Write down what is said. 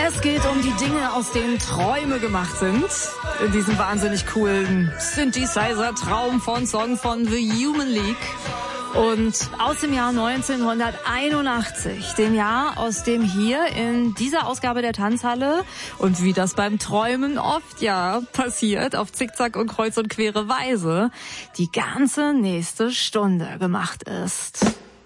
Es geht um die Dinge, aus denen Träume gemacht sind. In diesem wahnsinnig coolen Synthesizer-Traum von Song von The Human League. Und aus dem Jahr 1981, dem Jahr, aus dem hier in dieser Ausgabe der Tanzhalle und wie das beim Träumen oft ja passiert, auf Zickzack und kreuz und quere Weise, die ganze nächste Stunde gemacht ist.